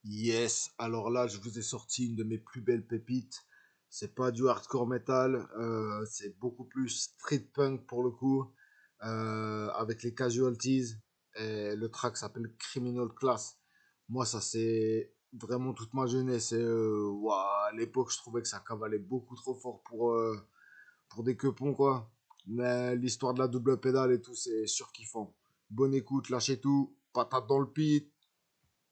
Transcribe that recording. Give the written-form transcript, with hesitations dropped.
Yes, alors là, je vous ai sorti une de mes plus belles pépites. C'est pas du hardcore metal, c'est beaucoup plus street punk pour le coup, avec les casualties. Et le track s'appelle Criminal Class. Moi, ça c'est vraiment toute ma jeunesse. Et, ouah, à l'époque, je trouvais que ça cavalait beaucoup trop fort pour des quepons, quoi. Mais l'histoire de la double pédale et tout, c'est surkiffant. Bonne écoute, lâchez tout, patate dans le pit.